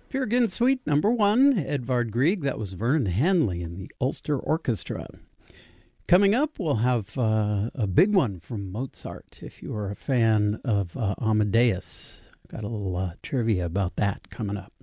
Peer Gynt Suite number 1, Edvard Grieg. That was Vernon Hanley and the Ulster Orchestra. Coming up, we'll have a big one from Mozart. If you are a fan of Amadeus, got a little trivia about that coming up.